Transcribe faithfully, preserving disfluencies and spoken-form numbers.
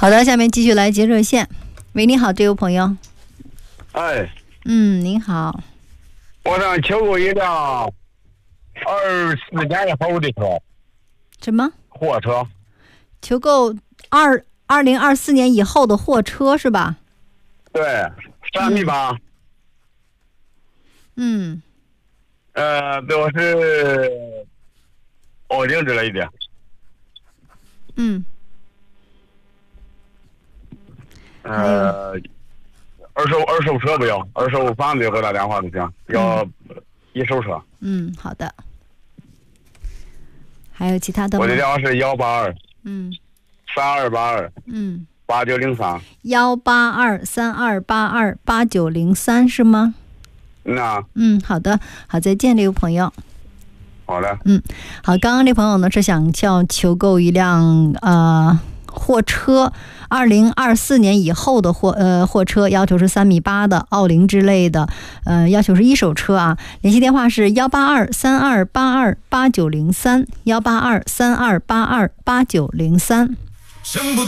好的，下面继续来接热线。喂，你好，这位朋友。 哎， 嗯，您好。 我想求购一辆二四年以后的车。 什么？ 货车。 求购二二零二四年以后的货车是吧？ 对，三米八。 嗯。 呃，都是欧景之类的。 嗯。 呃，二手二手车不要，二手房子给我打电话就行，要一手车。 嗯，好的。还有其他的吗？ 我的电话是幺八二， 嗯， 三二八二， 嗯， 八九零三。 幺八二三二八二八九零三是吗？ 嗯啊。 嗯，好的，好，再见，这位朋友。 好的。 嗯，好，刚刚这朋友呢是想要求购一辆呃货车，二零二四年以后的货呃货车，要求是三米八的奥林之类的，呃，要求是一手车啊。联系电话是幺八二三二八二八九零三，幺八二三二八二八九零三。